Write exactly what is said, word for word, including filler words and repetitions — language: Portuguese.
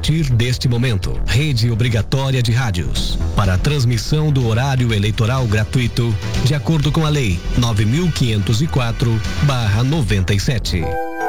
partir deste momento, rede obrigatória de rádios para a transmissão do horário eleitoral gratuito, de acordo com a lei nove mil quinhentos e quatro barra noventa e sete.